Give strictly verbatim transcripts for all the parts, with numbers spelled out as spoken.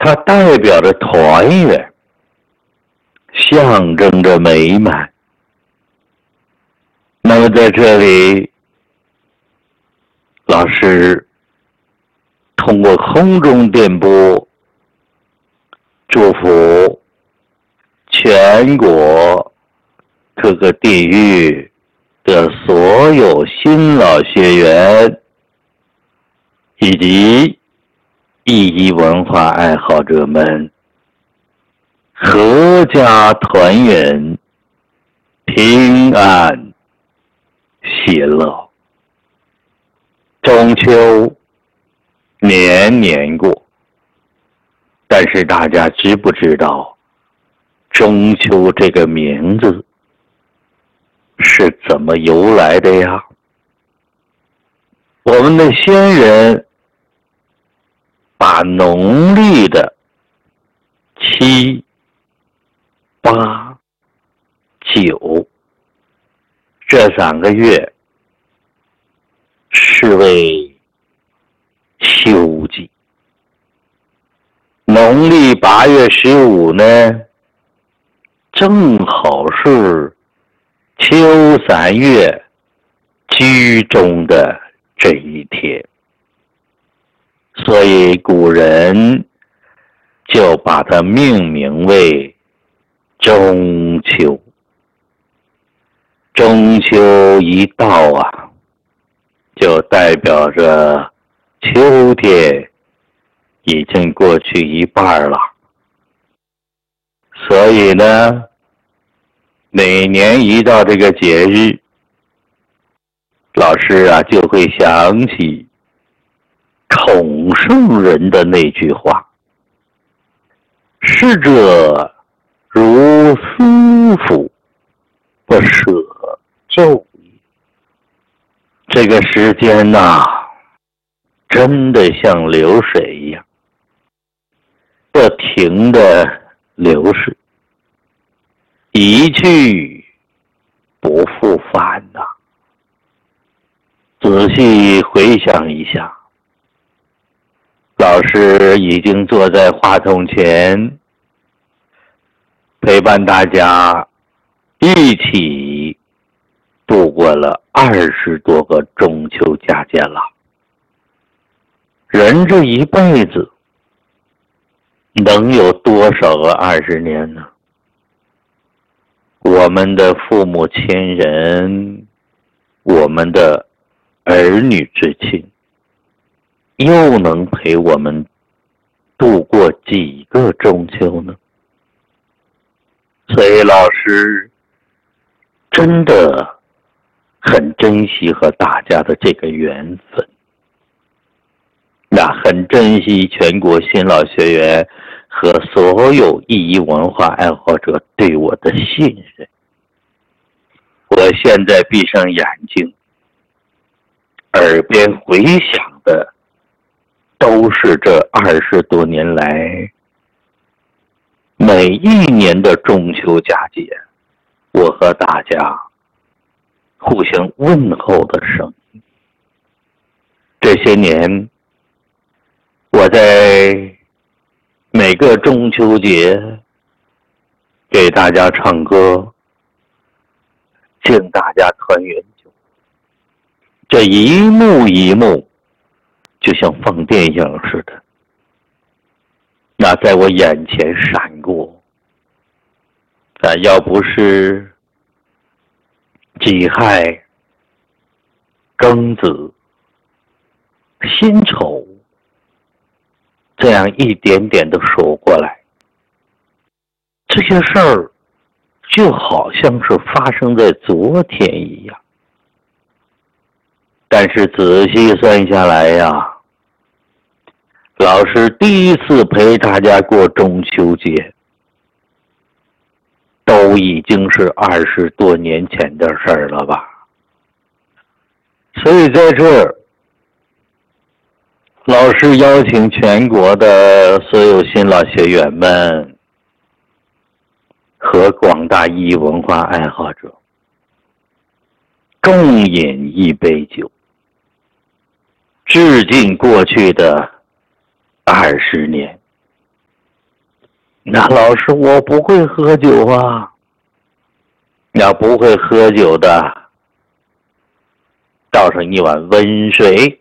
它代表着团圆，象征着美满。那么在这里，老师通过空中电波祝福全国各个地域的所有新老学员以及意义文化爱好者们阖家团圆，平安喜乐。中秋年年过，但是大家知不知道中秋这个名字是怎么由来的呀？我们的先人把农历的七、八、九这三个月视为秋季，农历八月十五呢，正好是秋三月居中的这一天，所以古人就把它命名为中秋。中秋一到啊，就代表着秋天已经过去一半了。所以呢，每年一到这个节日，老师啊就会想起孔圣人的那句话：逝者如斯夫，不舍昼也。这个时间呐、啊，真的像流水一样，不停的流逝，一去不复返呐、啊。仔细回想一下，老师已经坐在话筒前，陪伴大家一起度过了二十多个中秋佳节了。人这一辈子能有多少个二十年呢？我们的父母亲人，我们的儿女之亲，又能陪我们度过几个中秋呢？所以老师真的很珍惜和大家的这个缘分，那很珍惜全国新老学员和所有意义文化爱好者对我的信任。我现在闭上眼睛，耳边回响的都是这二十多年来每一年的中秋佳节，我和大家互相问候的声音。这些年，我在每个中秋节给大家唱歌，敬大家团圆酒，这一幕一幕就像放电影似的，那在我眼前闪过。啊，要不是己亥、庚子、辛丑这样一点点的数过来，这些事儿就好像是发生在昨天一样。但是仔细算下来呀，老师第一次陪大家过中秋节，都已经是二十多年前的事儿了吧。所以在这儿，老师邀请全国的所有新老学员们和广大意义文化爱好者共饮一杯酒，致敬过去的二十年， 那老师，我不会喝酒啊。要不会喝酒的，倒上一碗温水，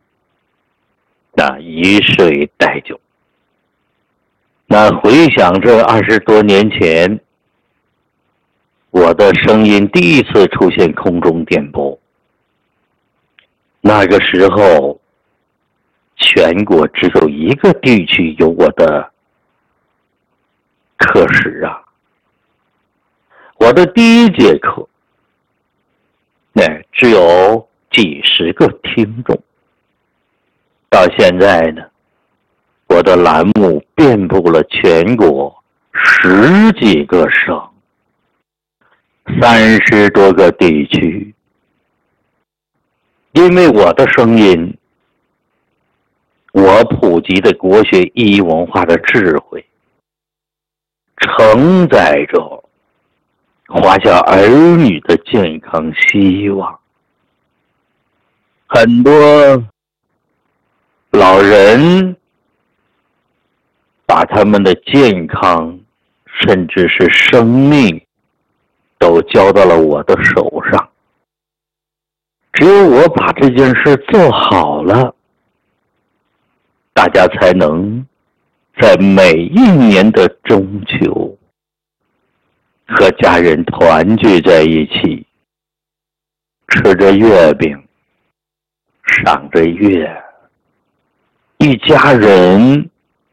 那以水代酒。那回想这二十多年前，我的声音第一次出现空中电波，那个时候全国只有一个地区有我的课时啊。我的第一节课，那只有几十个听众。到现在呢，我的栏目遍布了全国十几个省，三十多个地区。因为我的声音，我普及的国学意义文化的智慧，承载着华夏儿女的健康希望。很多老人把他们的健康甚至是生命都交到了我的手上，只有我把这件事做好了，大家才能在每一年的中秋和家人团聚在一起，吃着月饼，赏着月，一家人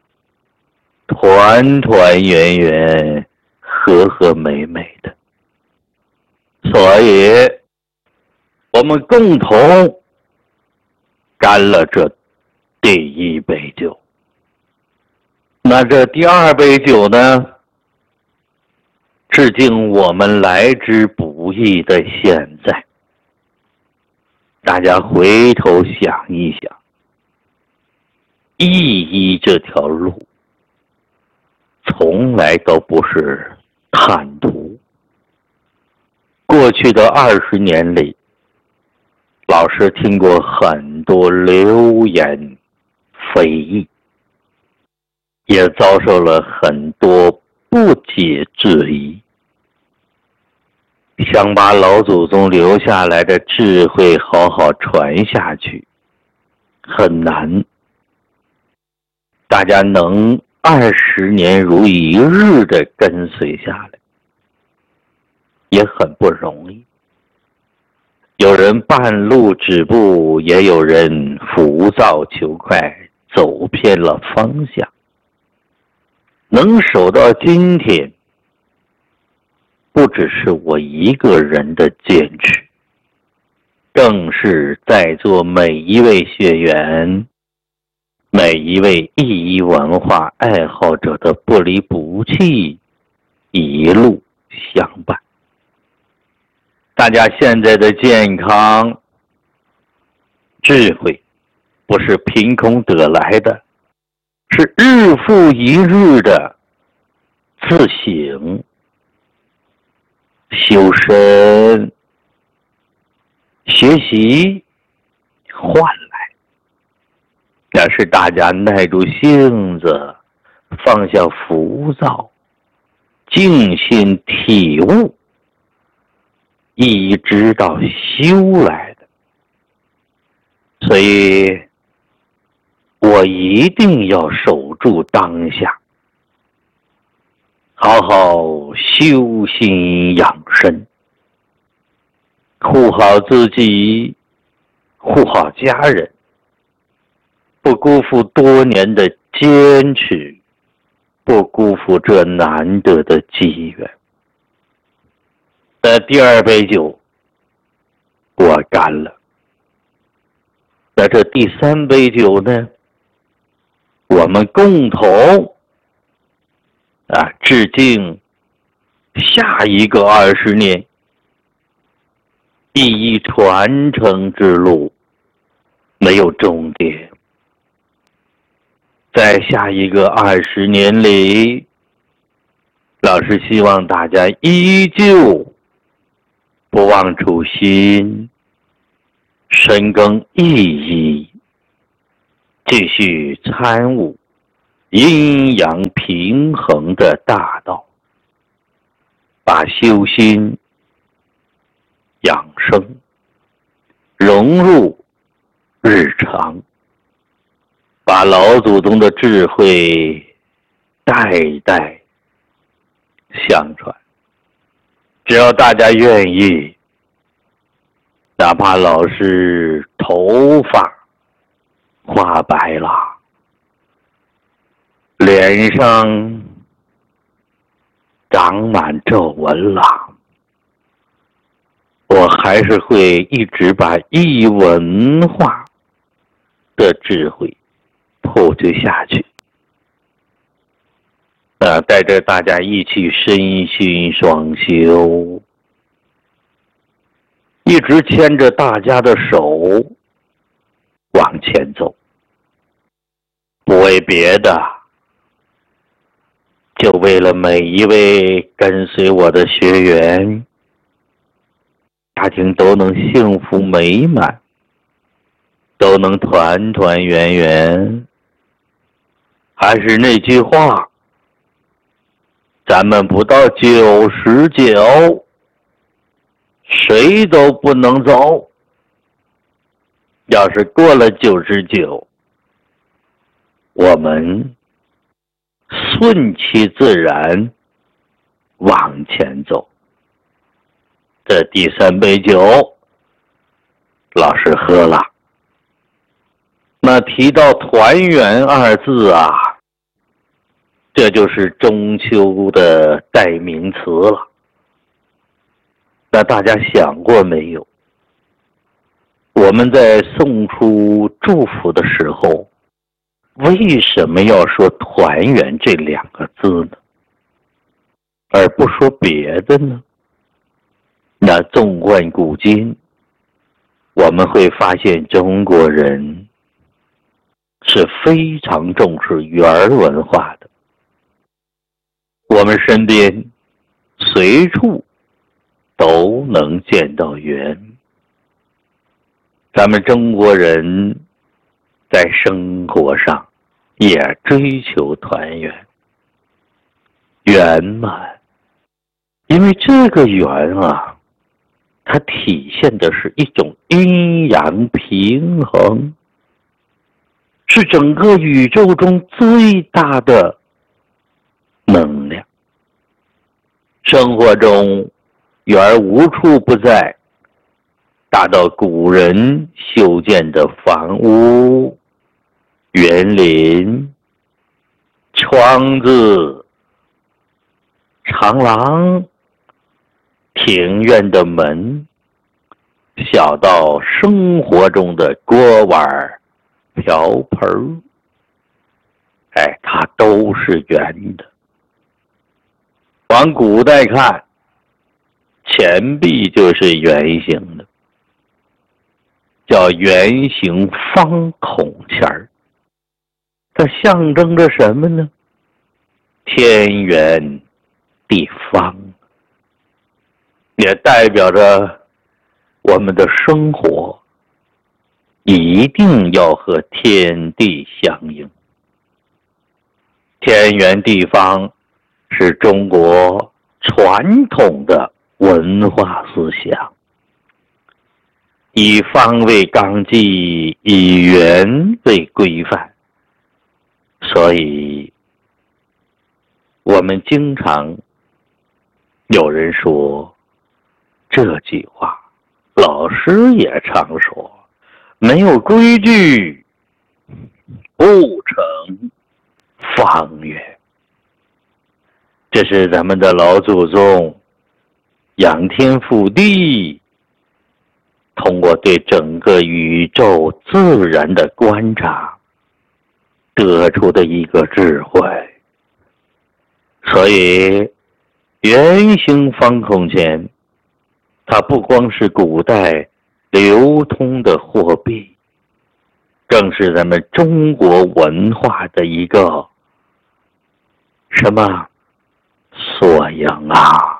团团圆圆，和和美美的。所以我们共同干了这第一杯酒。那这第二杯酒呢，致敬我们来之不易的现在。大家回头想一想，意义这条路从来都不是坦途。过去的二十年里，老师听过很多流言蜚议，也遭受了很多不解质疑。想把老祖宗留下来的智慧好好传下去很难，大家能二十年如一日的跟随下来也很不容易。有人半路止步，也有人浮躁求快，走偏了方向。能守到今天，不只是我一个人的坚持，更是在座每一位学员，每一位意义文化爱好者的不离不弃，一路相伴。大家现在的健康智慧不是凭空得来的，是日复一日的自省修身学习换来。但是大家耐住性子，放下浮躁，静心体悟，一直到修来的。所以我一定要守住当下，好好修心养生，护好自己，护好家人，不辜负多年的坚持，不辜负这难得的机缘。那第二杯酒我干了，那这第三杯酒呢，我们共同啊致敬下一个二十年。意义传承之路没有终点，在下一个二十年里，老师希望大家依旧不忘初心，深耕意义，继续参悟阴阳平衡的大道，把修心养生融入日常，把老祖宗的智慧代代相传。只要大家愿意，哪怕老师头发花白了，脸上长满皱纹了，我还是会一直把异文化的智慧普及下去。啊，带着大家一起身心双修，一直牵着大家的手往前走，不为别的，就为了每一位跟随我的学员，家庭都能幸福美满，都能团团圆圆。还是那句话，咱们不到九十九，谁都不能走。要是过了九十九，我们顺其自然往前走。这第三杯酒，老师喝了。那提到团圆二字啊，这就是中秋的代名词了。那大家想过没有？我们在送出祝福的时候，为什么要说团圆这两个字呢？而不说别的呢？那纵观古今，我们会发现中国人是非常重视圆文化的。我们身边随处都能见到圆。咱们中国人在生活上也追求团圆圆满，因为这个圆啊，它体现的是一种阴阳平衡，是整个宇宙中最大的能量。生活中圆无处不在，大到古人修建的房屋、园林、窗子、长廊、庭院的门，小到生活中的锅碗瓢盆，哎，它都是圆的。往古代看，钱币就是圆形的，叫圆形方孔钱儿。它象征着什么呢？天圆地方，也代表着我们的生活一定要和天地相应。天圆地方是中国传统的文化思想，以方为纲纪，以圆为规范，所以我们经常有人说这句话，老师也常说，没有规矩不成方圆。这是咱们的老祖宗仰天覆地，通过对整个宇宙自然的观察得出的一个智慧。所以圆形方孔钱，它不光是古代流通的货币，更是咱们中国文化的一个什么缩影啊，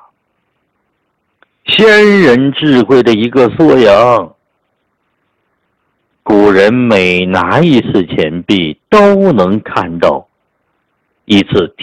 先人智慧的一个缩影。古人每拿一次钱币，都能看到一次